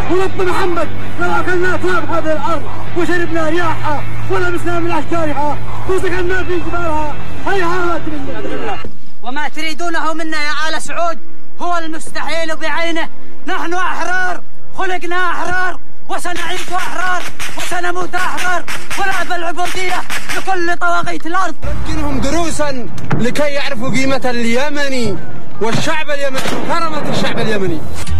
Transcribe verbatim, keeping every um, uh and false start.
ورب محمد لو اكلنا تراب هذه الارض وشربنا رياحها ولبسنا من اشجارها وسكننا في جبالها هيهات منا. وما تريدونه منا يا آل سعود هو المستحيل بعينه. نحن احرار، خلقنا احرار، وسنعيش احرار، وسنموت احرار، ونأبى العبوديه لكل طواغيت الارض. نمكنهم دروسا لكي يعرفوا قيمه اليمني والشعب اليمني وكرامه الشعب اليمني.